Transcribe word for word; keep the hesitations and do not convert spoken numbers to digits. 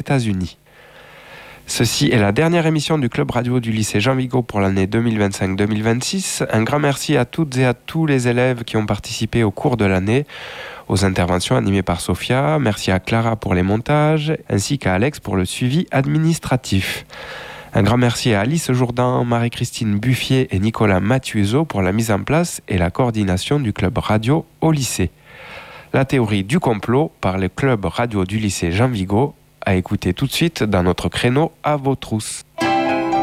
États-Unis. Ceci est la dernière émission du Club Radio du lycée Jean Vigo pour l'année deux mille vingt-cinq deux mille vingt-six. Un grand merci à toutes et à tous les élèves qui ont participé au cours de l'année, aux interventions animées par Sophia. Merci à Clara pour les montages, ainsi qu'à Alex pour le suivi administratif. Un grand merci à Alice Jourdan, Marie-Christine Buffier et Nicolas Mathieuseau pour la mise en place et la coordination du Club Radio au lycée. La théorie du complot par le Club Radio du lycée Jean Vigo, à écouter tout de suite dans notre créneau À vos trousses.